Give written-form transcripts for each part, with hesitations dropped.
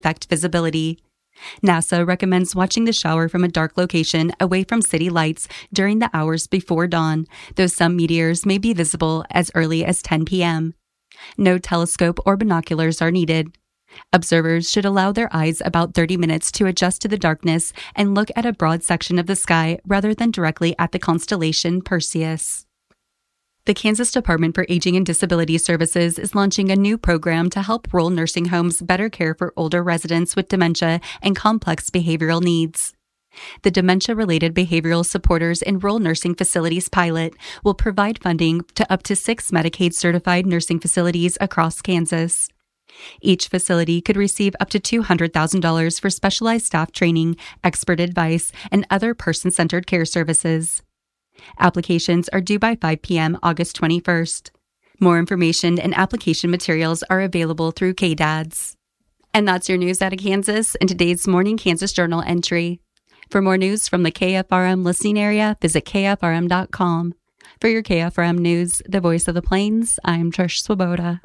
affect visibility. NASA recommends watching the shower from a dark location away from city lights during the hours before dawn, though some meteors may be visible as early as 10 p.m. No telescope or binoculars are needed. Observers should allow their eyes about 30 minutes to adjust to the darkness and look at a broad section of the sky rather than directly at the constellation Perseus. The Kansas Department for Aging and Disability Services is launching a new program to help rural nursing homes better care for older residents with dementia and complex behavioral needs. The Dementia-Related Behavioral Supporters in Rural Nursing Facilities pilot will provide funding to up to 6 Medicaid-certified nursing facilities across Kansas. Each facility could receive up to $200,000 for specialized staff training, expert advice, and other person-centered care services. Applications are due by 5 p.m. August 21st. More information and application materials are available through KDADS. And that's your news out of Kansas in today's Morning Kansas Journal entry. For more news from the KFRM listening area, visit KFRM.com. For your KFRM News, the voice of the Plains, I'm Trish Swoboda.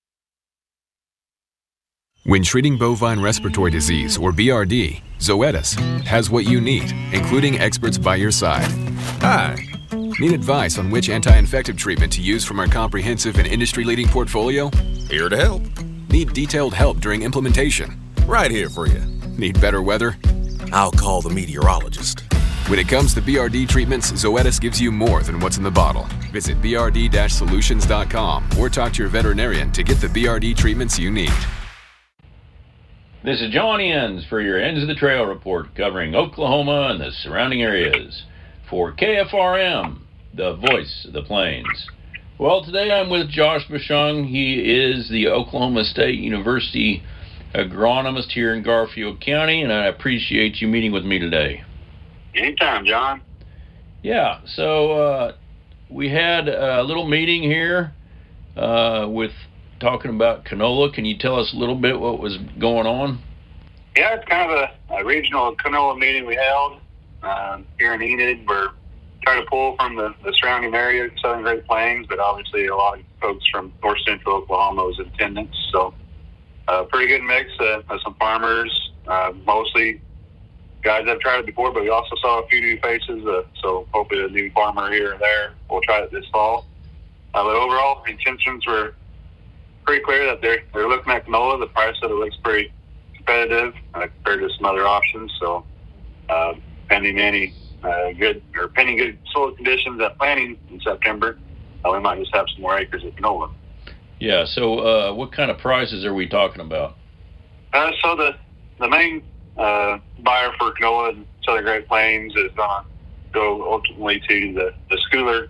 When treating bovine respiratory disease, or BRD, Zoetis has what you need, including experts by your side. Hi. Need advice on which anti-infective treatment to use from our comprehensive and industry-leading portfolio? Here to help. Need detailed help during implementation? Right here for you. Need better weather? I'll call the meteorologist. When it comes to BRD treatments, Zoetis gives you more than what's in the bottle. Visit brd-solutions.com or talk to your veterinarian to get the BRD treatments you need. This is John Enns for your Ends of the Trail report covering Oklahoma and the surrounding areas for KFRM, the voice of the Plains. Well, today I'm with Josh Bushong. He is the Oklahoma State University agronomist here in Garfield County, and I appreciate you meeting with me today. Anytime, John. Yeah, so we had a little meeting here with talking about canola. Can you tell us a little bit what was going on? Yeah, it's kind of a regional canola meeting we held here in Enid. We're trying to pull from the surrounding area, Southern Great Plains, but obviously a lot of folks from north central Oklahoma was in attendance. So pretty good mix of some farmers, mostly guys that have tried it before, but we also saw a few new faces, so hopefully a new farmer here and there will try it this fall. But overall, intentions were pretty clear that they're looking at canola. The price of it looks pretty competitive compared to some other options. So pending any good soil conditions at planting in September, we might just have some more acres of canola. Yeah. So what kind of prices are we talking about? So the main buyer for canola in Southern Great Plains is going to go ultimately to the Schooler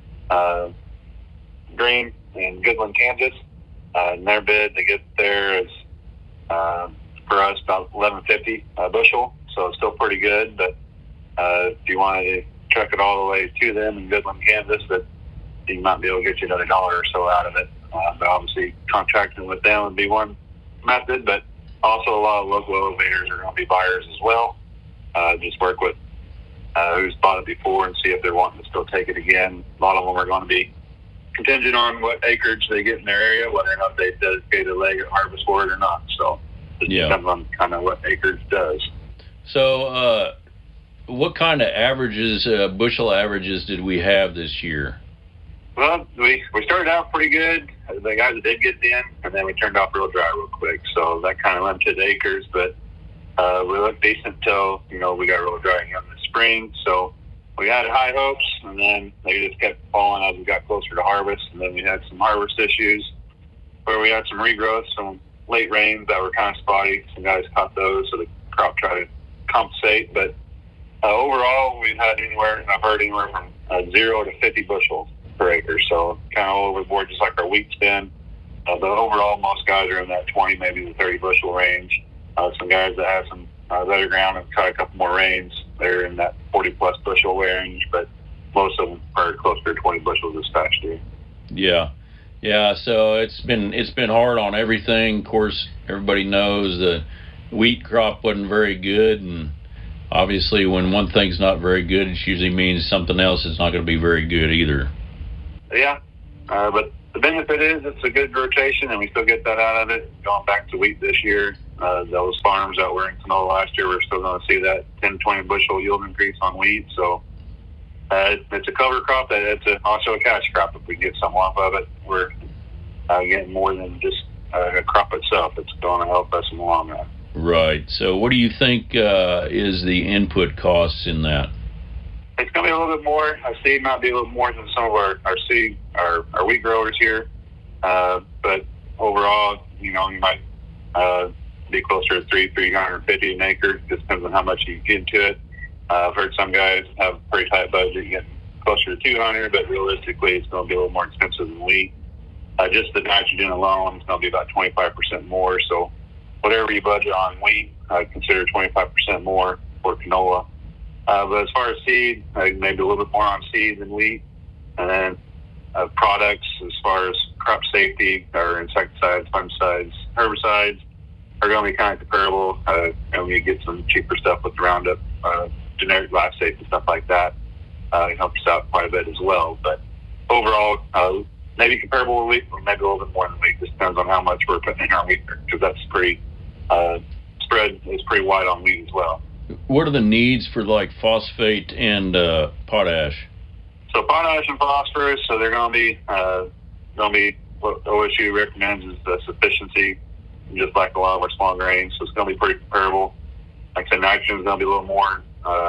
Grain in Goodland, Kansas. And their bid to get there is for us about $11.50 a bushel, so it's still pretty good. But if you wanted to truck it all the way to them in Goodland, Kansas, that you might be able to get you another $1 or so out of it. But obviously, contracting with them would be one method, but also a lot of local elevators are going to be buyers as well. Just work with who's bought it before and see if they're wanting to still take it again. A lot of them are going to be contingent on what acreage they get in their area, whether or not they dedicate a leg or harvest for it or not. So it depends on kind of what acreage does. So what kind of averages, bushel averages, did we have this year? Well, we started out pretty good. The guys that did get in, and then we turned off real dry real quick. So that kind of limited acres, but we looked decent until, we got real dry again in the spring. So we had high hopes, and then they just kept falling as we got closer to harvest. And then we had some harvest issues where we had some regrowth, some late rains that were kind of spotty. Some guys caught those, so the crop tried to compensate. But overall, we've had I've heard anywhere from 0 to 50 bushels per acre. So kind of all overboard, just like our wheat's been. But overall, most guys are in that 20, maybe the 30 bushel range. Some guys that have some better ground and caught a couple more rains, they're in that 40-plus bushel range, but most of them are closer to 20 bushels this past year. Yeah. So it's been hard on everything. Of course, everybody knows the wheat crop wasn't very good, and obviously, when one thing's not very good, it usually means something else is not going to be very good either. Yeah, but the benefit is it's a good rotation, and we still get that out of it. Going back to wheat this year, those farms that were in canola last year, we're still going to see that 10, 20 bushel yield increase on wheat. So it's a cover crop. It's also a cash crop. If we get some off of it, we're getting more than just a crop itself. It's going to help us in the long run. Right. So what do you think is the input costs in that? It's going to be a little bit more. Our seed might be a little more than some of our wheat growers here. But overall, you might be closer to $350 an acre. Just depends on how much you get into it. I've heard some guys have a pretty tight budget, getting closer to $200, but realistically, it's going to be a little more expensive than wheat. Just the nitrogen alone is going to be about 25% more. So whatever you budget on wheat, I consider 25% more for canola. But as far as seed, maybe a little bit more on seed than wheat. And then products, as far as crop safety, or insecticides, fungicides, herbicides, are going to be kind of comparable. And we get some cheaper stuff with the Roundup, generic glyphosate and stuff like that. It helps us out quite a bit as well. But overall, maybe comparable with wheat, or maybe a little bit more than wheat. Just depends on how much we're putting in our wheat, because that's pretty spread is pretty wide on wheat as well. What are the needs for like phosphate and potash? So potash and phosphorus, so they're going to be what OSU recommends is the sufficiency, just like a lot of our small grains. So it's going to be pretty comparable. Like I said, nitrogen is going to be a little more.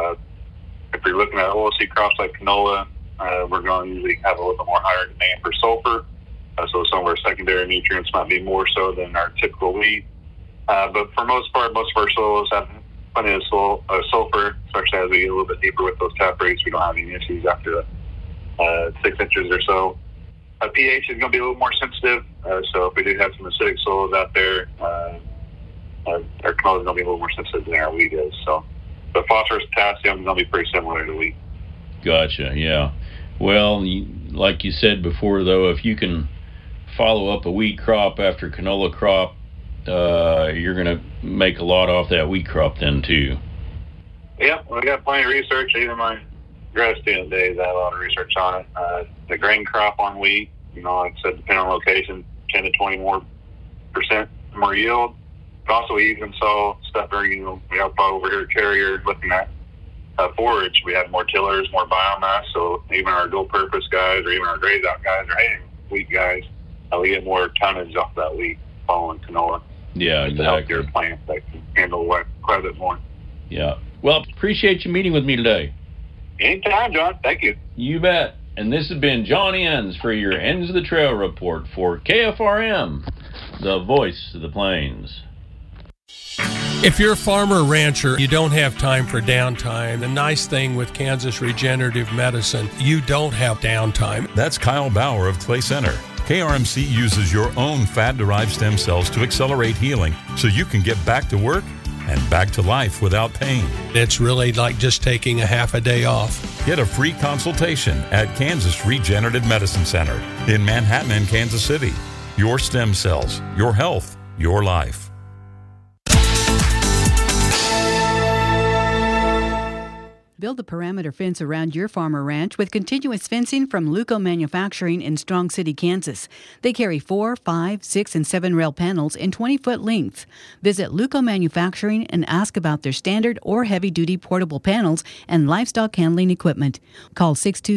If you're looking at oilseed crops like canola, we're going to usually have a little bit more higher demand for sulfur. So some of our secondary nutrients might be more so than our typical wheat. But for most part, most of our soils have plenty of sulfur, especially as we get a little bit deeper with those tap rates. We don't have any issues after 6 inches or so. pH is going to be a little more sensitive. So if we do have some acidic soils out there, our canola is going to be a little more sensitive than our wheat is. So the phosphorus, potassium is going to be pretty similar to wheat. Gotcha, yeah. Well, like you said before, though, if you can follow up a wheat crop after canola crop, you're going to make a lot off that wheat crop then, too. Yeah, we got plenty of research. Even my grad student days, I had a lot of research on it. The grain crop on wheat, like I said, depending on location, 10 to 20% more yield. But also, we even saw stuff where, we have over here at Carrier looking at forage. We had more tillers, more biomass. So even our dual purpose guys, or even our graze out guys, or hay wheat guys, we get more tonnage off that wheat following canola. Yeah, exactly. To help your plant that can handle quite a bit more. Yeah. Well, appreciate you meeting with me today. Anytime, John. Thank you. You bet. And this has been John Enns for your Ends of the Trail report for KFRM, the voice of the plains. If you're a farmer or rancher, you don't have time for downtime. The nice thing with Kansas Regenerative Medicine, you don't have downtime. That's Kyle Bauer of Clay Center. KRMC uses your own fat-derived stem cells to accelerate healing so you can get back to work and back to life without pain. It's really like just taking a half a day off. Get a free consultation at Kansas Regenerative Medicine Center in Manhattan and Kansas City. Your stem cells, your health, your life. Build a perimeter fence around your farm or ranch with continuous fencing from Luco Manufacturing in Strong City, Kansas. They carry 4, 5, 6, and 7 rail panels in 20-foot lengths. Visit Luco Manufacturing and ask about their standard or heavy-duty portable panels and livestock handling equipment. Call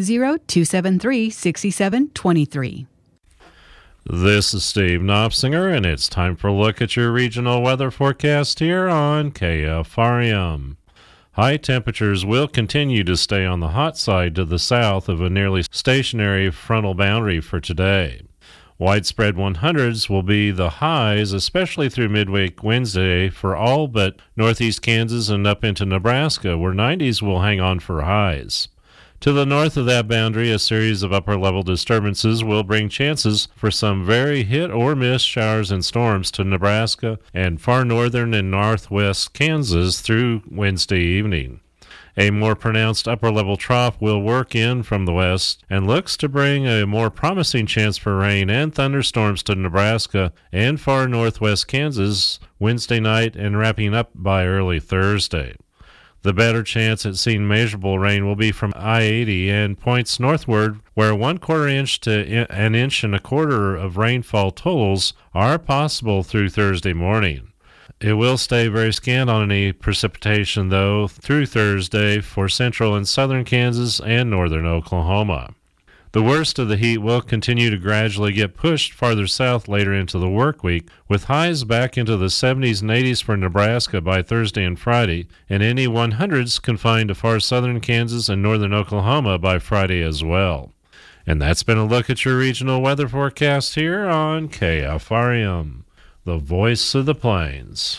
620-273-6723. This is Steve Knopsinger, and it's time for a look at your regional weather forecast here on KFRM. High temperatures will continue to stay on the hot side to the south of a nearly stationary frontal boundary for today. Widespread 100s will be the highs, especially through midweek Wednesday for all but northeast Kansas and up into Nebraska, where 90s will hang on for highs. To the north of that boundary, a series of upper-level disturbances will bring chances for some very hit-or-miss showers and storms to Nebraska and far northern and northwest Kansas through Wednesday evening. A more pronounced upper-level trough will work in from the west and looks to bring a more promising chance for rain and thunderstorms to Nebraska and far northwest Kansas Wednesday night and wrapping up by early Thursday. The better chance at seeing measurable rain will be from I-80 and points northward, where 1/4 inch to an inch and a quarter of rainfall totals are possible through Thursday morning. It will stay very scant on any precipitation, though, through Thursday for central and southern Kansas and northern Oklahoma. The worst of the heat will continue to gradually get pushed farther south later into the work week, with highs back into the 70s and 80s for Nebraska by Thursday and Friday, and any 100s confined to far southern Kansas and northern Oklahoma by Friday as well. And that's been a look at your regional weather forecast here on KFRM, the voice of the plains.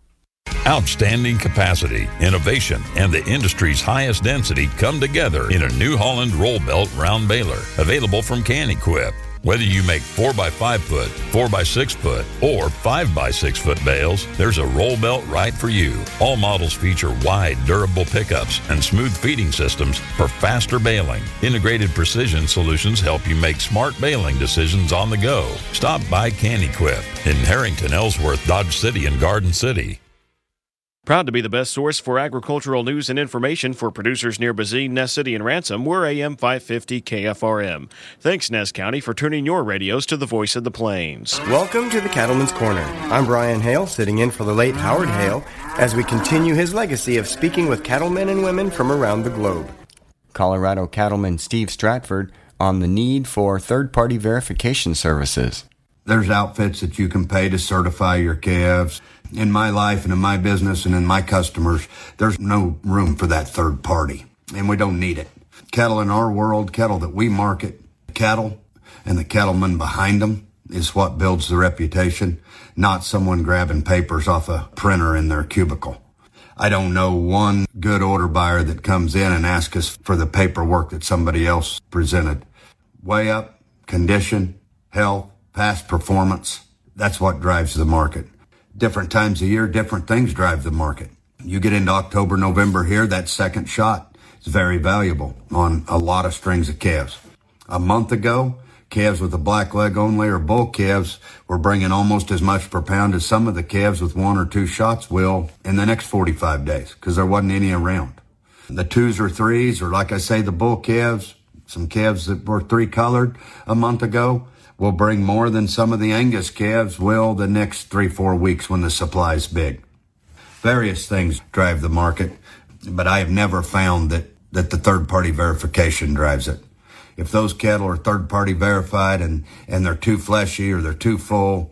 Outstanding capacity, innovation, and the industry's highest density come together in a New Holland roll belt round baler, available from Can-Equip. Whether you make 4x5 foot, 4x6 foot, or 5x6 foot bales, there's a roll belt right for you. All models feature wide, durable pickups and smooth feeding systems for faster baling. Integrated precision solutions help you make smart baling decisions on the go. Stop by Can-Equip in Harrington, Ellsworth, Dodge City, and Garden City. Proud to be the best source for agricultural news and information for producers near Bazine, Ness City, and Ransom. We're AM 550 KFRM. Thanks, Ness County, for tuning your radios to the voice of the plains. Welcome to the Cattleman's Corner. I'm Brian Hale, sitting in for the late Howard Hale, as we continue his legacy of speaking with cattlemen and women from around the globe. Colorado cattleman Steve Stratford on the need for third-party verification services. There's outfits that you can pay to certify your calves. In my life and in my business and in my customers, there's no room for that third party, and we don't need it. Cattle in our world, cattle that we market, cattle and the cattleman behind them is what builds the reputation, not someone grabbing papers off a printer in their cubicle. I don't know one good order buyer that comes in and asks us for the paperwork that somebody else presented. Weigh up, condition, health, past performance, that's what drives the market. Different times of year, different things drive the market. You get into October, November here, that second shot is very valuable on a lot of strings of calves. A month ago, calves with a black leg only or bull calves were bringing almost as much per pound as some of the calves with 1 or 2 shots will in the next 45 days because there wasn't any around. The 2s or 3s, or like I say, the bull calves, some calves that were 3 colored a month ago, will bring more than some of the Angus calves will the next 3-4 weeks when the supply's big. Various things drive the market, but I have never found that the third-party verification drives it. If those cattle are third-party verified and they're too fleshy or they're too full,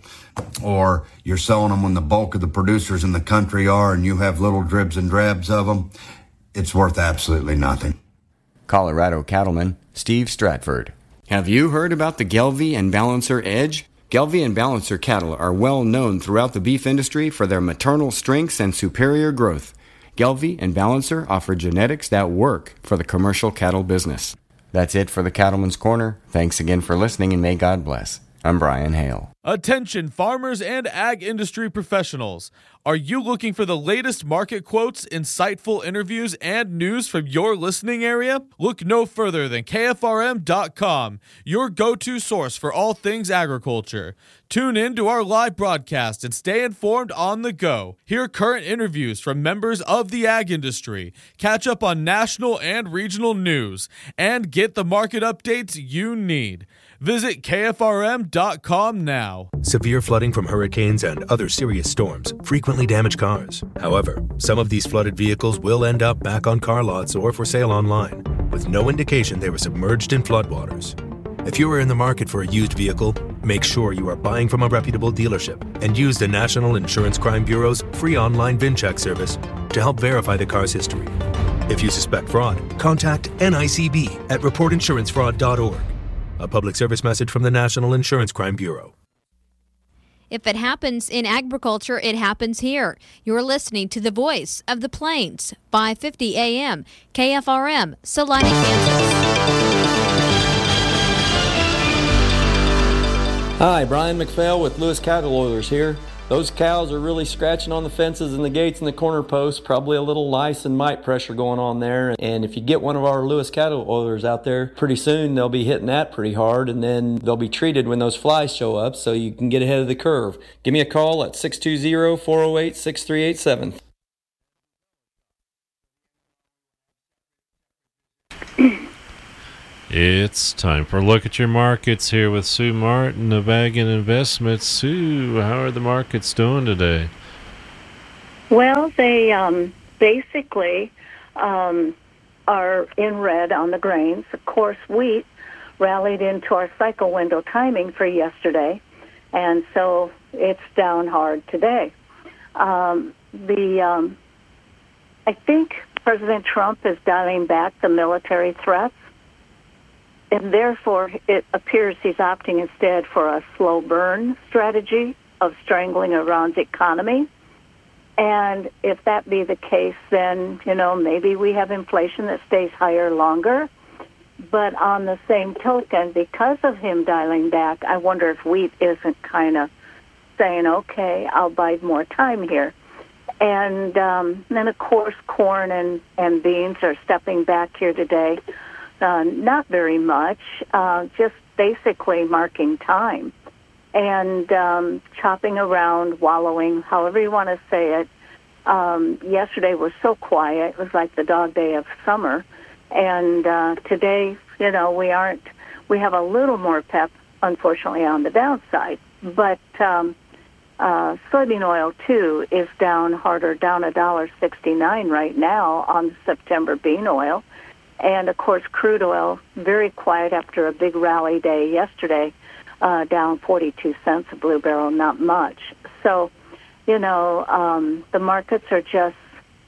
or you're selling them when the bulk of the producers in the country are and you have little dribs and drabs of them, it's worth absolutely nothing. Colorado cattleman Steve Stratford. Have you heard about the Gelbvieh and Balancer Edge? Gelbvieh and Balancer cattle are well known throughout the beef industry for their maternal strengths and superior growth. Gelbvieh and Balancer offer genetics that work for the commercial cattle business. That's it for the Cattleman's Corner. Thanks again for listening, and may God bless. I'm Brian Hale. Attention farmers and ag industry professionals. Are you looking for the latest market quotes, insightful interviews, and news from your listening area? Look no further than KFRM.com, your go-to source for all things agriculture. Tune in to our live broadcast and stay informed on the go. Hear current interviews from members of the ag industry, catch up on national and regional news, and get the market updates you need. Visit KFRM.com now. Severe flooding from hurricanes and other serious storms frequently damage cars. However, some of these flooded vehicles will end up back on car lots or for sale online, with no indication they were submerged in floodwaters. If you are in the market for a used vehicle, make sure you are buying from a reputable dealership and use the National Insurance Crime Bureau's free online VIN check service to help verify the car's history. If you suspect fraud, contact NICB at reportinsurancefraud.org. A public service message from the National Insurance Crime Bureau. If it happens in agriculture, it happens here. You're listening to the voice of the plains, 550 AM, KFRM, Salina, Kansas. Hi, Brian McPhail with Lewis Cattle Oilers here. Those cows are really scratching on the fences and the gates and the corner posts, probably a little lice and mite pressure going on there. And if you get one of our Lewis Cattle Oilers out there, pretty soon they'll be hitting that pretty hard, and then they'll be treated when those flies show up so you can get ahead of the curve. Give me a call at 620-408-6387. It's time for a look at your markets here with Sue Martin of Ag and Investments. Sue, how are the markets doing today? Well, they basically are in red on the grains. Of course, wheat rallied into our cycle window timing for yesterday, and so it's down hard today. I think President Trump is dialing back the military threats, and therefore it appears he's opting instead for a slow burn strategy of strangling Iran's economy. And if that be the case, then, maybe we have inflation that stays higher longer. But on the same token, because of him dialing back, I wonder if wheat isn't kind of saying, okay, I'll bide more time here. And then, of course, corn and beans are stepping back here today. Not very much, just basically marking time. And chopping around, wallowing, however you want to say it. Yesterday was so quiet. It was like the dog day of summer. And today, we have a little more pep, unfortunately, on the downside. But soybean oil, too, is down harder, down $1.69 right now on September bean oil. And, of course, crude oil, very quiet after a big rally day yesterday, down 42 cents a blue barrel, not much. So, the markets are just,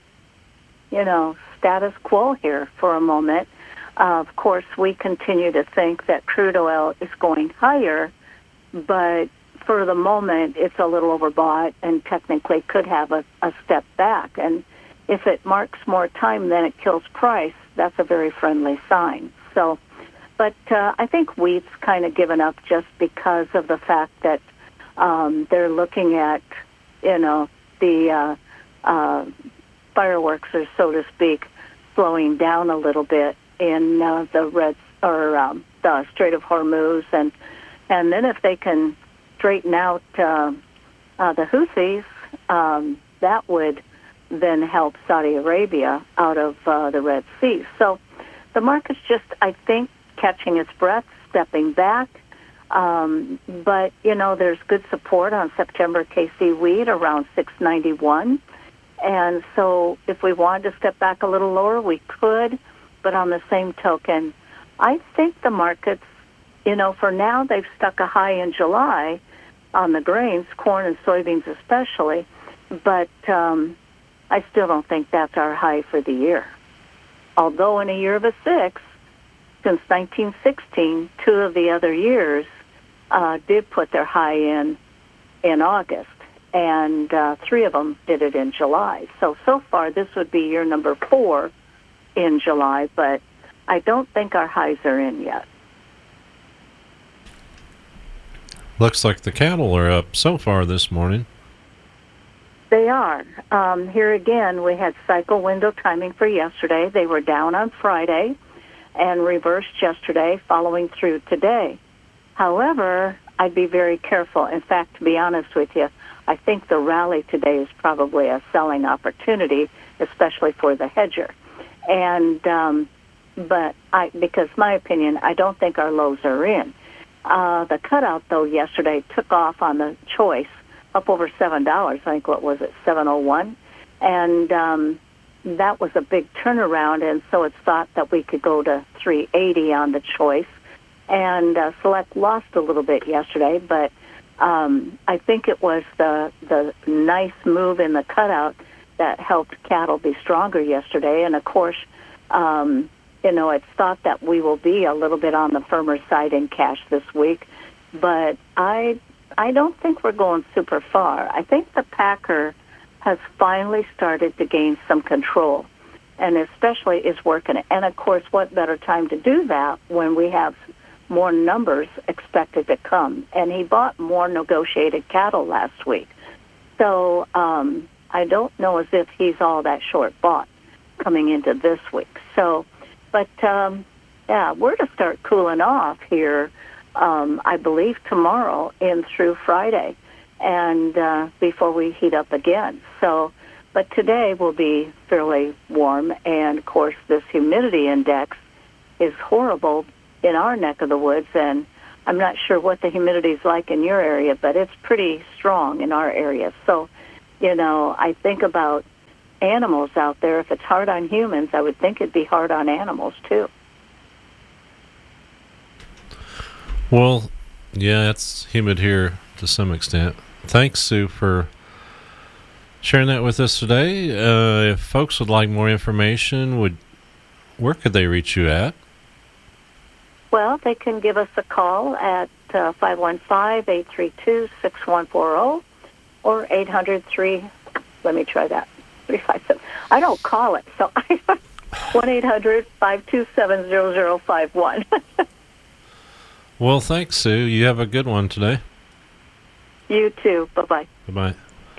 status quo here for a moment. Of course, we continue to think that crude oil is going higher, but for the moment, it's a little overbought and technically could have a step back. And if it marks more time than it kills price, that's a very friendly sign. So, but I think wheat's kind of given up just because of the fact that they're looking at, the fireworks, or so to speak, slowing down a little bit in the Strait of Hormuz, and then if they can straighten out the Houthis, that would then help Saudi Arabia out of the Red Sea. So the market's just, I think, catching its breath, stepping back. But, there's good support on September KC wheat around 691. And so if we wanted to step back a little lower, we could. But on the same token, I think the markets, for now, they've stuck a high in July on the grains, corn and soybeans especially. But I still don't think that's our high for the year. Although in a year of a six, since 1916, 2 of the other years did put their high in August, and 3 of them did it in July. So far, this would be year number 4 in July, but I don't think our highs are in yet. Looks like the cattle are up so far this morning. They are. Here again, we had cycle window timing for yesterday. They were down on Friday and reversed yesterday, following through today. However, I'd be very careful. In fact, to be honest with you, I think the rally today is probably a selling opportunity, especially for the hedger. And because my opinion, I don't think our lows are in. The cutout, though, yesterday took off on the choice, up over $7. I think, what was it, 701? And that was a big turnaround, and so it's thought that we could go to 380 on the choice. And Select lost a little bit yesterday, but I think it was the nice move in the cutout that helped cattle be stronger yesterday. And, of course, it's thought that we will be a little bit on the firmer side in cash this week, but I don't think we're going super far. I think the packer has finally started to gain some control, and especially is working. And, of course, what better time to do that when we have more numbers expected to come. And he bought more negotiated cattle last week. So I don't know as if he's all that short bought coming into this week. So, but, we're to start cooling off here, I believe, tomorrow in through Friday, and before we heat up again. So, but today will be fairly warm, and, of course, this humidity index is horrible in our neck of the woods, and I'm not sure what the humidity is like in your area, but it's pretty strong in our area. So I think about animals out there. If it's hard on humans, I would think it'd be hard on animals, too. Well, yeah, it's humid here to some extent. Thanks, Sue, for sharing that with us today. If folks would like more information, where could they reach you at? Well, they can give us a call at 515-832-6140 or 800-3, let me try that, 357. I don't call it, so 1-800-527-0051. Well, thanks, Sue. You have a good one today. You too. Bye-bye. Bye-bye.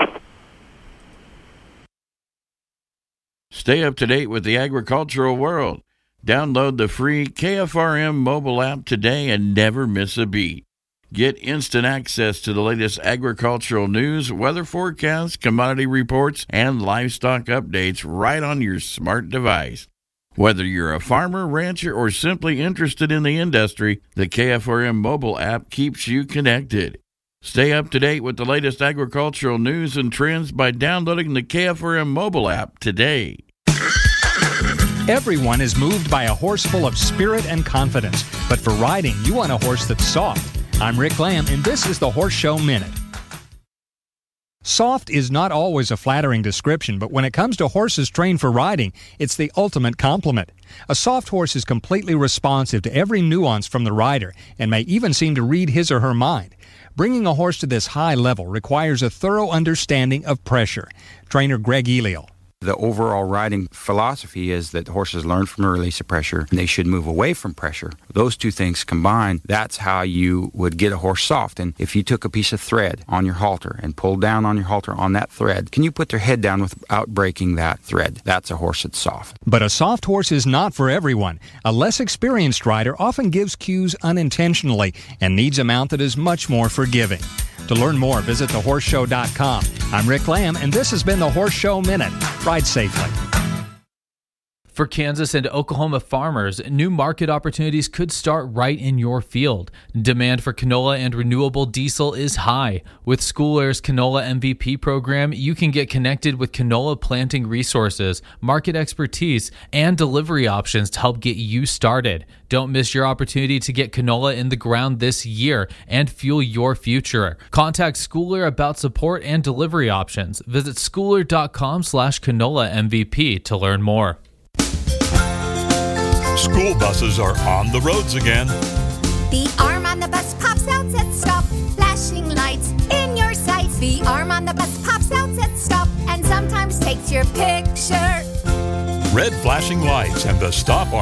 Stay up to date with the agricultural world. Download the free KFRM mobile app today and never miss a beat. Get instant access to the latest agricultural news, weather forecasts, commodity reports, and livestock updates right on your smart device. Whether you're a farmer, rancher, or simply interested in the industry, the KFRM mobile app keeps you connected. Stay up to date with the latest agricultural news and trends by downloading the KFRM mobile app today. Everyone is moved by a horse full of spirit and confidence. But for riding, you want a horse that's soft. I'm Rick Lamb, and this is the Horse Show Minute. Soft is not always a flattering description, but when it comes to horses trained for riding, it's the ultimate compliment. A soft horse is completely responsive to every nuance from the rider and may even seem to read his or her mind. Bringing a horse to this high level requires a thorough understanding of pressure. Trainer Greg Eliel. The overall riding philosophy is that horses learn from a release of pressure, and they should move away from pressure. Those two things combined, that's how you would get a horse soft. And if you took a piece of thread on your halter and pulled down on your halter on that thread, can you put their head down without breaking that thread? That's a horse that's soft. But a soft horse is not for everyone. A less experienced rider often gives cues unintentionally and needs a mount that is much more forgiving. To learn more, visit thehorseshow.com. I'm Rick Lamb, and this has been the Horse Show Minute. Ride safely. For Kansas and Oklahoma farmers, new market opportunities could start right in your field. Demand for canola and renewable diesel is high. With School Air's Canola MVP program, you can get connected with canola planting resources, market expertise, and delivery options to help get you started. Don't miss your opportunity to get canola in the ground this year and fuel your future. Contact School Air about support and delivery options. Visit schooler.com/canola MVP to learn more. School buses are on the roads again. The arm on the bus pops out at stop, flashing lights in your sights. The arm on the bus pops out at stop and sometimes takes your picture. Red flashing lights and the stop arm